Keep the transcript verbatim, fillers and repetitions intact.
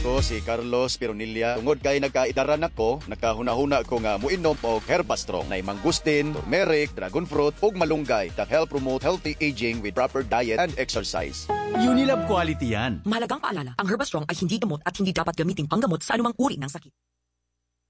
Ako si Carlos Pironilla. Tungod kay nagkaidaran ako, nakahuna-huna ko nga muinom og Herbastrong na mangustin, turmeric, dragon fruit ug malunggay that help promote healthy aging with proper diet and exercise. Unilab quality yan. Mahalagang paalala, ang Herbastrong ay hindi gamot at hindi dapat gamitin panggamot sa anumang uri ng sakit.